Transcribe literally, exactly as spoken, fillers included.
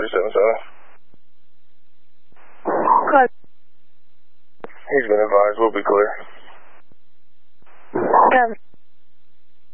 three seven seven. Call. He's been advised. We'll be clear. Copy.